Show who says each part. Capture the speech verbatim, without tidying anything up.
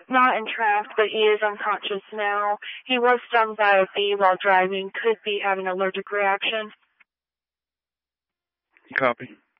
Speaker 1: not entrapped, but he is unconscious now. He was stung by a bee while driving, could be having an allergic reaction.
Speaker 2: Copy.